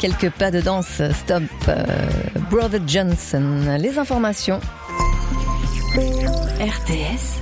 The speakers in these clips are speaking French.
quelques pas de danse. Stop, Brother Johnson. Les informations. RTS.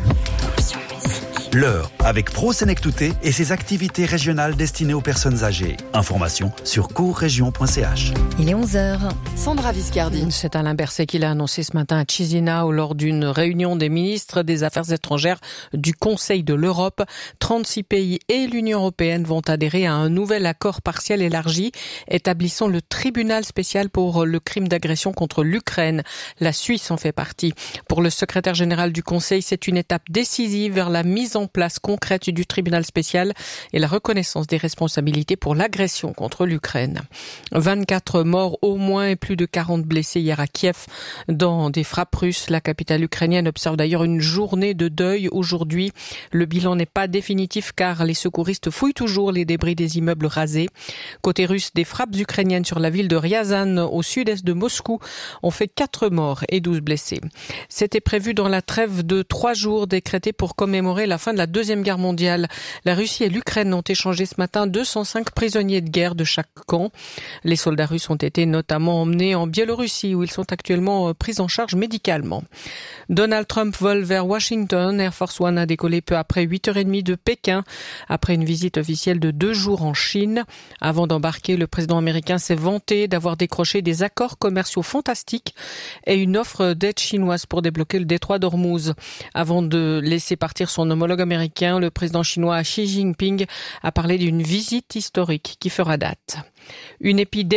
L'heure avec Pro Sénectouté et ses activités régionales destinées aux personnes âgées. Informations sur courregion.ch. Il est 11h. Sandra Viscardi. C'est Alain Berset qui l'a annoncé ce matin à Chisinau lors d'une réunion des ministres des Affaires étrangères du Conseil de l'Europe. 36 pays et l'Union européenne vont adhérer à un nouvel accord partiel élargi établissant le tribunal spécial pour le crime d'agression contre l'Ukraine. La Suisse en fait partie. Pour le secrétaire général du Conseil, c'est une étape décisive vers la mise en place concrète du tribunal spécial et la reconnaissance des responsabilités pour l'agression contre l'Ukraine. 24 morts au moins et plus de 40 blessés hier à Kiev dans des frappes russes. La capitale ukrainienne observe d'ailleurs une journée de deuil aujourd'hui. Le bilan n'est pas définitif car les secouristes fouillent toujours les débris des immeubles rasés. Côté russe, des frappes ukrainiennes sur la ville de Ryazan au sud-est de Moscou ont fait 4 morts et 12 blessés. C'était prévu dans la trêve de 3 jours décrétée pour commémorer la fin de la Deuxième Guerre mondiale. La Russie et l'Ukraine ont échangé ce matin 205 prisonniers de guerre de chaque camp. Les soldats russes ont été notamment emmenés en Biélorussie où ils sont actuellement pris en charge médicalement. Donald Trump vole vers Washington. Air Force One a décollé peu après 8h30 de Pékin après une visite officielle de 2 jours en Chine. Avant d'embarquer, le président américain s'est vanté d'avoir décroché des accords commerciaux fantastiques et une offre d'aide chinoise pour débloquer le détroit d'Ormuz. Avant de laisser partir son homologue américain, le président chinois Xi Jinping a parlé d'une visite historique qui fera date. Une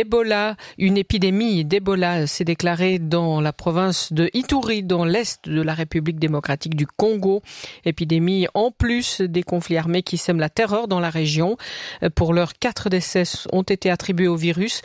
épidémie d'Ebola s'est déclarée dans la province de Ituri, dans l'est de la République démocratique du Congo. Épidémie en plus des conflits armés qui sèment la terreur dans la région. Pour l'heure, 4 décès ont été attribués au virus.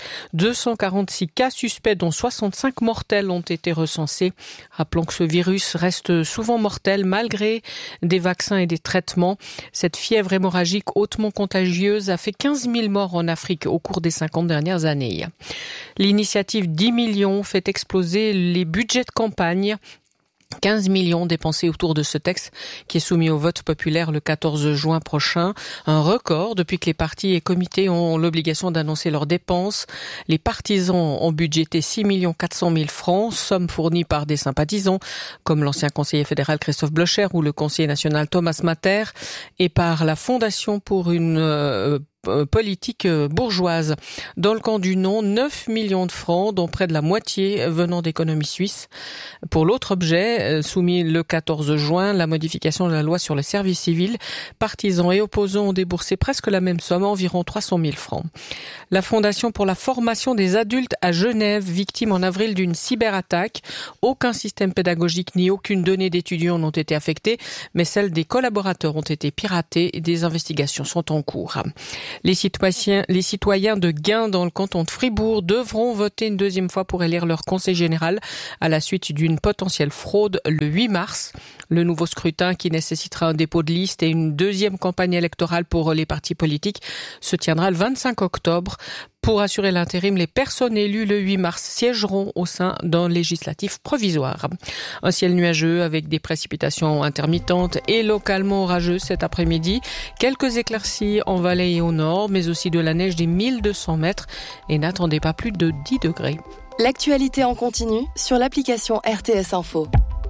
246 cas suspects, dont 65 mortels, ont été recensés. Rappelons que ce virus reste souvent mortel malgré des vaccins et des traitements. Cette fièvre hémorragique hautement contagieuse a fait 15 000 morts en Afrique au cours des 50 dernières années. L'initiative 10 millions fait exploser les budgets de campagne. 15 millions dépensés autour de ce texte qui est soumis au vote populaire le 14 juin prochain. Un record depuis que les partis et comités ont l'obligation d'annoncer leurs dépenses. Les partisans ont budgété 6 400 000 francs, somme fournie par des sympathisants comme l'ancien conseiller fédéral Christophe Blocher ou le conseiller national Thomas Matter et par la Fondation pour une politique bourgeoise. Dans le camp du non, 9 millions de francs, dont près de la moitié venant d'économies suisses. Pour l'autre objet, soumis le 14 juin, la modification de la loi sur le service civil, partisans et opposants ont déboursé presque la même somme, environ 300 000 francs. La Fondation pour la formation des adultes à Genève, victime en avril d'une cyberattaque. Aucun système pédagogique ni aucune donnée d'étudiants n'ont été affectés, mais celles des collaborateurs ont été piratées et des investigations sont en cours. Les citoyens de Gain dans le canton de Fribourg devront voter une deuxième fois pour élire leur conseil général à la suite d'une potentielle fraude le 8 mars. Le nouveau scrutin qui nécessitera un dépôt de liste et une deuxième campagne électorale pour les partis politiques se tiendra le 25 octobre. Pour assurer l'intérim, les personnes élues le 8 mars siégeront au sein d'un législatif provisoire. Un ciel nuageux avec des précipitations intermittentes et localement orageuses cet après-midi. Quelques éclaircies en vallée et au nord, mais aussi de la neige des 1200 mètres. Et n'attendez pas plus de 10 degrés. L'actualité en continu sur l'application RTS Info.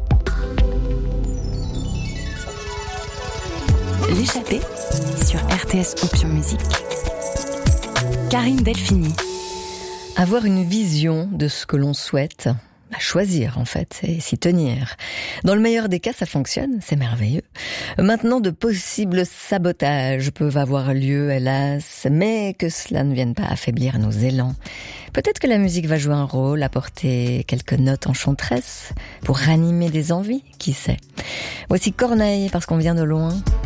L'échappée sur RTS Option Musique. Karine Delphini. Avoir une vision de ce que l'on souhaite, à choisir en fait, et s'y tenir. Dans le meilleur des cas, ça fonctionne, c'est merveilleux. Maintenant, de possibles sabotages peuvent avoir lieu, hélas, mais que cela ne vienne pas affaiblir nos élans. Peut-être que la musique va jouer un rôle, apporter quelques notes enchanteresses pour ranimer des envies, qui sait. Voici Corneille, parce qu'on vient de loin.